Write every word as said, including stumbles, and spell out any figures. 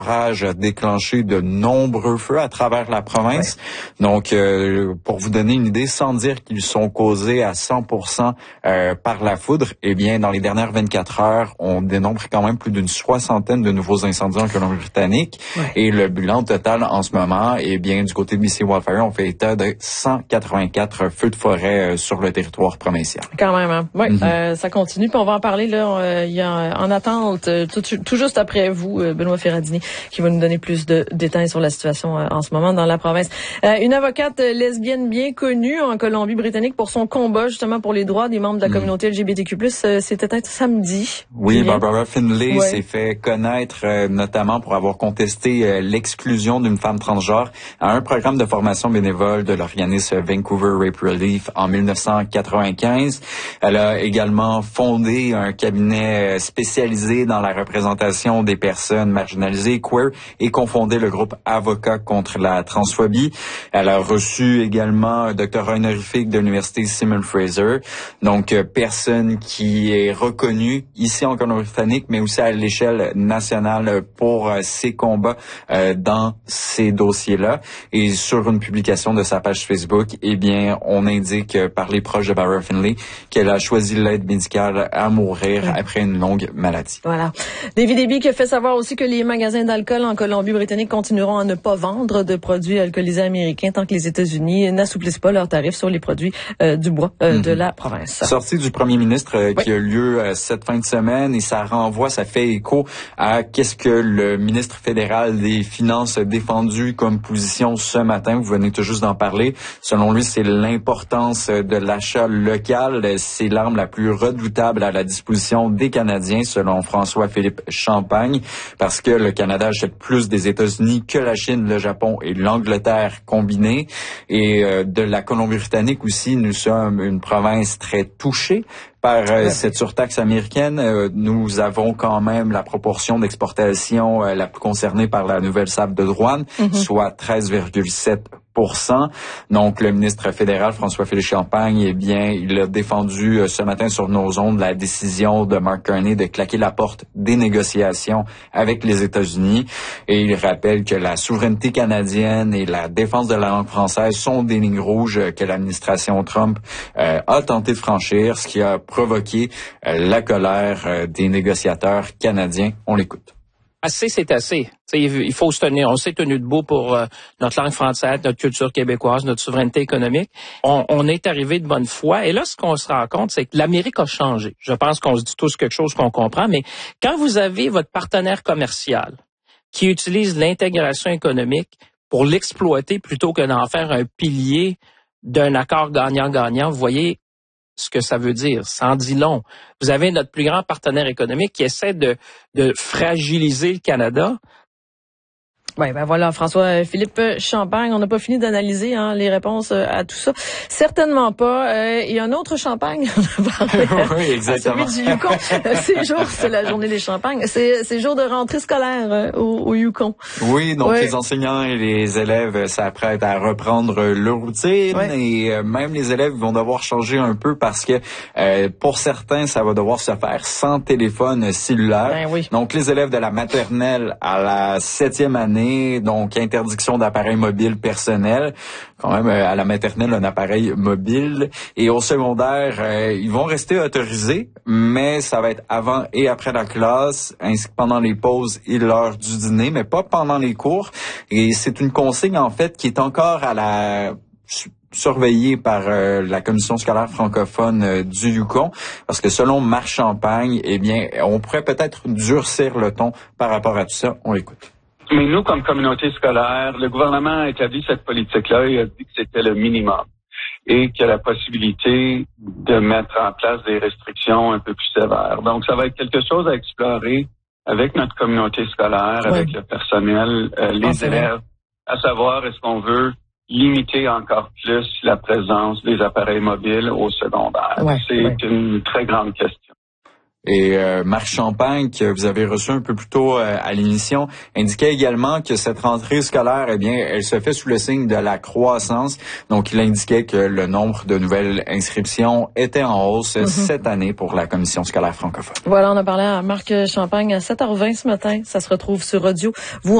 L'orage a déclenché de nombreux feux à travers la province. Ouais. Donc, euh, pour vous donner une idée, sans dire qu'ils sont causés à cent pour cent euh, par la foudre, eh bien, dans les dernières vingt-quatre heures, on dénombre quand même plus d'une soixantaine de nouveaux incendies en Colombie-Britannique. Ouais. Et le bilan total en ce moment, eh bien, du côté de B C Wildfire, on fait état de cent quatre-vingt-quatre feux de forêt euh, sur le territoire provincial. Quand même, hein? Oui, mm-hmm. euh, ça continue. Puis on va en parler, là, euh, il y a en attente, tout, tout juste après vous, Benoît Ferrandini, qui va nous donner plus de détails sur la situation euh, en ce moment dans la province. Euh, une avocate lesbienne bien connue en Colombie-Britannique pour son combat justement pour les droits des membres de la mmh. communauté L G B T Q plus, euh, c'était un samedi. Oui, Barbara Finlay ouais. s'est fait connaître euh, notamment pour avoir contesté euh, l'exclusion d'une femme transgenre à un programme de formation bénévole de l'organisme Vancouver Rape Relief en dix-neuf cent quatre-vingt-quinze. Elle a également fondé un cabinet spécialisé dans la représentation des personnes marginalisées, queer, et confondé le groupe Avocats contre la transphobie. Elle a reçu également un doctorat honorifique de l'université Simon Fraser. Donc, euh, personne qui est reconnue ici en Colombie-Britannique, mais aussi à l'échelle nationale pour euh, ses combats euh, dans ces dossiers-là. Et sur une publication de sa page Facebook, eh bien, on indique euh, par les proches de Barbara Finlay qu'elle a choisi l'aide médicale à mourir oui. après une longue maladie. Voilà. David Eby qui a fait savoir aussi que les magasins d'alcool en Colombie-Britannique continueront à ne pas vendre de produits alcoolisés américains tant que les États-Unis n'assouplissent pas leurs tarifs sur les produits euh, du bois euh, mm-hmm. de la province. Sortie du premier ministre euh, oui. qui a lieu euh, cette fin de semaine et ça renvoie, ça fait écho à qu'est-ce que le ministre fédéral des Finances a défendu comme position ce matin. Vous venez tout juste d'en parler. Selon lui, c'est l'importance de l'achat local. C'est l'arme la plus redoutable à la disposition des Canadiens, selon François-Philippe Champagne, parce que le Canada achète plus des États-Unis que la Chine, le Japon et l'Angleterre combinés. Et euh, de la Colombie-Britannique aussi, nous sommes une province très touchée par euh, cette surtaxe américaine. Euh, nous avons quand même la proportion d'exportation euh, la plus concernée par la nouvelle sable de douane, mm-hmm. soit treize virgule sept pour cent. Donc, le ministre fédéral, François-Philippe Champagne, eh bien, il a défendu euh, ce matin sur nos ondes la décision de Mark Carney de claquer la porte des négociations avec les États-Unis. Et il rappelle que la souveraineté canadienne et la défense de la langue française sont des lignes rouges que l'administration Trump euh, a tenté de franchir, ce qui a provoqué euh, la colère euh, des négociateurs canadiens. On l'écoute. Assez, c'est assez. T'sais, il faut se tenir. On s'est tenu debout pour euh, notre langue française, notre culture québécoise, notre souveraineté économique. On, on est arrivé de bonne foi. Et là, ce qu'on se rend compte, c'est que l'Amérique a changé. Je pense qu'on se dit tous quelque chose qu'on comprend. Mais quand vous avez votre partenaire commercial qui utilise l'intégration économique pour l'exploiter plutôt que d'en faire un pilier d'un accord gagnant-gagnant, vous voyez ce que ça veut dire. Ça en dit long. Vous avez notre plus grand partenaire économique qui essaie de, de fragiliser le Canada. Oui, ben voilà, François-Philippe Champagne. On n'a pas fini d'analyser hein, les réponses à tout ça. Certainement pas. Euh, il y a un autre champagne. On a parlé, oui, exactement. Celui du Yukon. C'est jour, c'est la journée des champagnes. C'est, c'est jour de rentrée scolaire euh, au, au Yukon. Oui, donc ouais. les enseignants et les élèves s'apprêtent à reprendre leur routine ouais. et euh, même les élèves vont devoir changer un peu parce que euh, pour certains, ça va devoir se faire sans téléphone cellulaire. Ben oui. Donc les élèves de la maternelle à la septième année, donc interdiction d'appareils mobiles personnels, quand même à la maternelle un appareil mobile, et au secondaire euh, ils vont rester autorisés, mais ça va être avant et après la classe, ainsi que pendant les pauses et l'heure du dîner, mais pas pendant les cours. Et c'est une consigne en fait qui est encore à la surveillé par euh, la commission scolaire francophone euh, du Yukon, parce que selon Marc Champagne, eh bien, on pourrait peut-être durcir le ton par rapport à tout ça. On l'écoute. Mais nous, comme communauté scolaire, le gouvernement a établi cette politique-là et a dit que c'était le minimum et qu'il y a la possibilité de mettre en place des restrictions un peu plus sévères. Donc, ça va être quelque chose à explorer avec notre communauté scolaire, ouais. avec le personnel, euh, les ah, élèves, à savoir est-ce qu'on veut limiter encore plus la présence des appareils mobiles au secondaire. Ouais, C'est ouais. une très grande question. Et euh, Marc Champagne, que vous avez reçu un peu plus tôt euh, à l'émission, indiquait également que cette rentrée scolaire, eh bien, elle se fait sous le signe de la croissance. Donc, il indiquait que le nombre de nouvelles inscriptions était en hausse mm-hmm. cette année pour la Commission scolaire francophone. Voilà, on a parlé à Marc Champagne à sept heures vingt ce matin. Ça se retrouve sur Audio. Vous